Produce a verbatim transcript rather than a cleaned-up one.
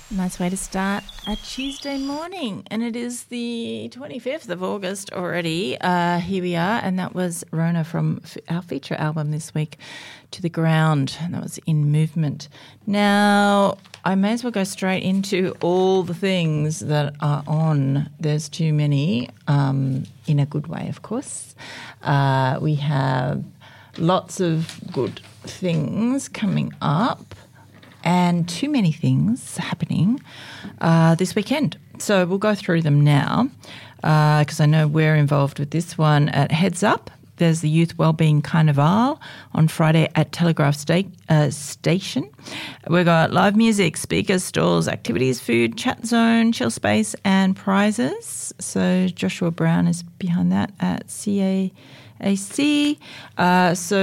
Nice way to start a Tuesday morning. And it is the twenty-fifth of August already. Uh, here we are. And that was Rona from f- our feature album this week, To the Ground. And that was In Movement. Now, I may as well go straight into all the things that are on. There's too many, um, in a good way, of course. Uh, we have lots of good things coming up. And too many things happening uh, this weekend. So we'll go through them now because uh, I know we're involved with this one at Heads Up. There's the Youth Wellbeing Carnival on Friday at Telegraph Sta- uh, Station. We've got live music, speakers, stalls, activities, food, chat zone, chill space and prizes. So Joshua Brown is behind that at C A A C. Uh, so